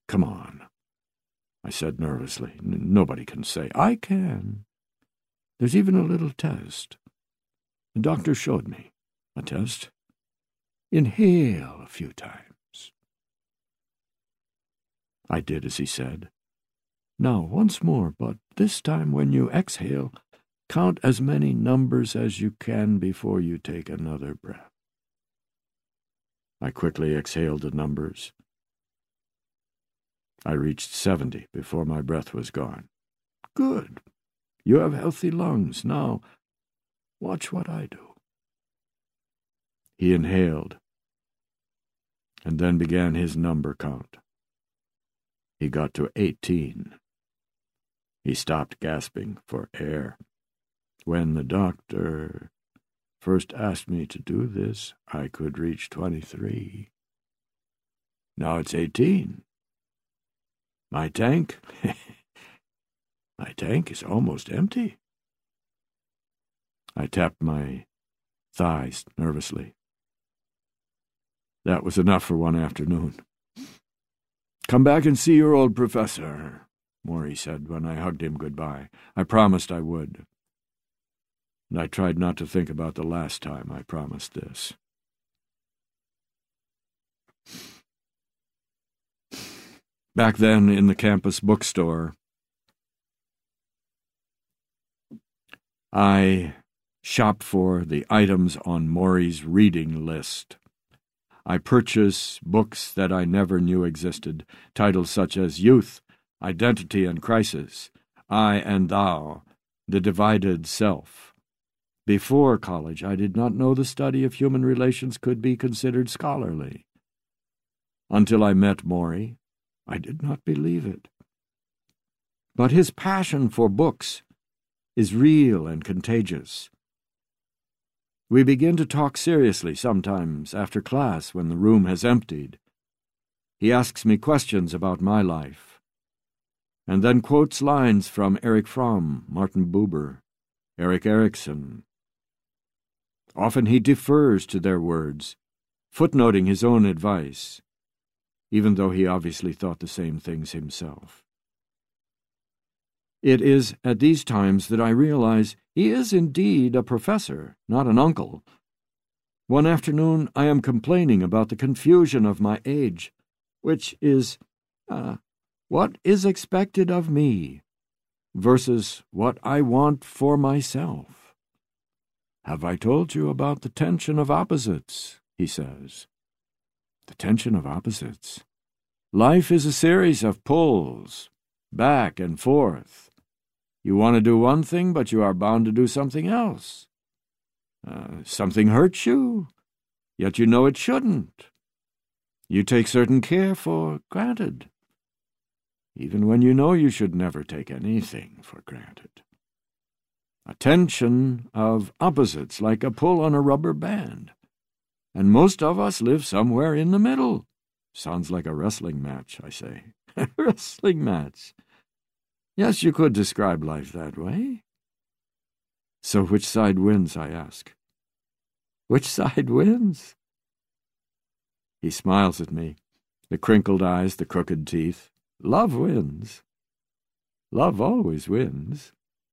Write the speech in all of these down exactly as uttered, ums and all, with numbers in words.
Come on, I said nervously. N- nobody can say. I can. There's even a little test. The doctor showed me a test. Inhale a few times. I did as he said. Now, once more, but this time when you exhale, count as many numbers as you can before you take another breath. I quickly exhaled the numbers. I reached seventy before my breath was gone. Good. You have healthy lungs. Now, watch what I do. He inhaled, and then began his number count. He got to eighteen. He stopped, gasping for air. When the doctor first asked me to do this, I could reach twenty-three. Now it's eighteen. My tank, my tank is almost empty. I tapped my thighs nervously. That was enough for one afternoon. Come back and see your old professor, Morey said when I hugged him goodbye. I promised I would. And I tried not to think about the last time I promised this. Back then, in the campus bookstore, I shopped for the items on Morey's reading list. I purchased books that I never knew existed, titles such as Youth, Identity and Crisis, I and Thou, The Divided Self. Before college, I did not know the study of human relations could be considered scholarly. Until I met Morey, I did not believe it. But his passion for books is real and contagious. We begin to talk seriously sometimes after class when the room has emptied. He asks me questions about my life, and then quotes lines from Erich Fromm, Martin Buber, Erik Erikson. Often he defers to their words, footnoting his own advice, even though he obviously thought the same things himself. It is at these times that I realize he is indeed a professor, not an uncle. One afternoon I am complaining about the confusion of my age, which is, uh, what is expected of me versus what I want for myself. Have I told you about the tension of opposites? He says. The tension of opposites. Life is a series of pulls, back and forth. You want to do one thing, but you are bound to do something else. Uh, something hurts you, yet you know it shouldn't. You take certain care for granted, even when you know you should never take anything for granted. A tension of opposites, like a pull on a rubber band. And most of us live somewhere in the middle. Sounds like a wrestling match, I say. Wrestling match. Yes, you could describe life that way. So which side wins, I ask? Which side wins? He smiles at me, the crinkled eyes, the crooked teeth. Love wins. Love always wins.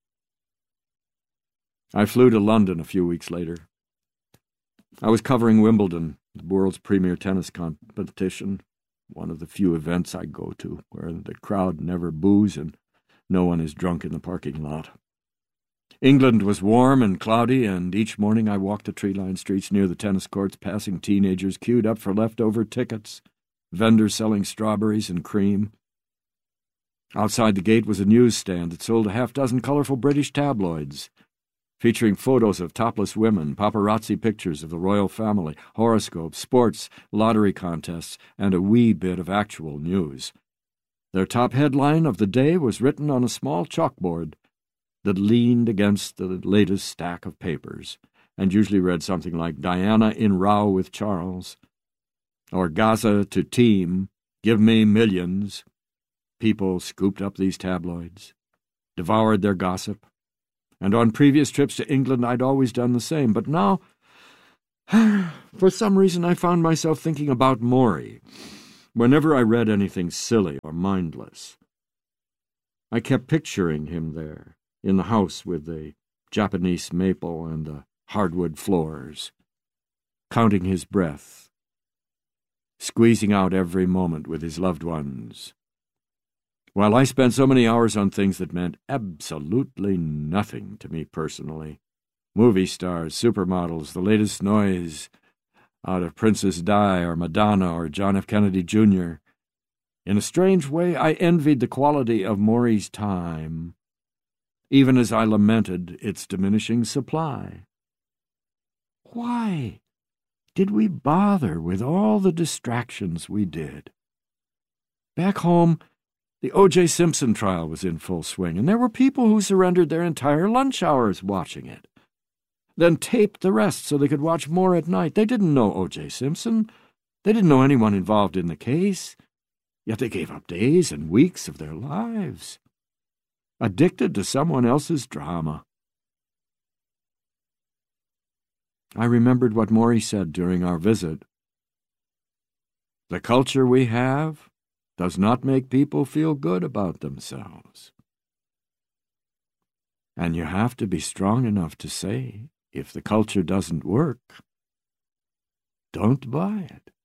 I flew to London a few weeks later. I was covering Wimbledon, the world's premier tennis competition, one of the few events I go to where the crowd never boos and no one is drunk in the parking lot. England was warm and cloudy, and each morning I walked the tree-lined streets near the tennis courts, passing teenagers queued up for leftover tickets, vendors selling strawberries and cream. Outside the gate was a newsstand that sold a half-dozen colorful British tabloids, featuring photos of topless women, paparazzi pictures of the royal family, horoscopes, sports, lottery contests, and a wee bit of actual news. Their top headline of the day was written on a small chalkboard that leaned against the latest stack of papers, and usually read something like Diana in row with Charles, or Gaza to team, give me millions. People scooped up these tabloids, devoured their gossip, and on previous trips to England I'd always done the same. But now, for some reason, I found myself thinking about Morey, Whenever I read anything silly or mindless, I kept picturing him there, in the house with the Japanese maple and the hardwood floors, counting his breath, squeezing out every moment with his loved ones, while I spent so many hours on things that meant absolutely nothing to me personally. Movie stars, supermodels, the latest noise out of Princess Di or Madonna or John F. Kennedy Junior In a strange way, I envied the quality of Maury's time, even as I lamented its diminishing supply. Why did we bother with all the distractions we did? Back home, the O J Simpson trial was in full swing, and there were people who surrendered their entire lunch hours watching it, then taped the rest so they could watch more at night. They didn't know O J Simpson. They didn't know anyone involved in the case, yet they gave up days and weeks of their lives, addicted to someone else's drama. I remembered what Maury said during our visit. The culture we have does not make people feel good about themselves. And you have to be strong enough to say, if the culture doesn't work, don't buy it.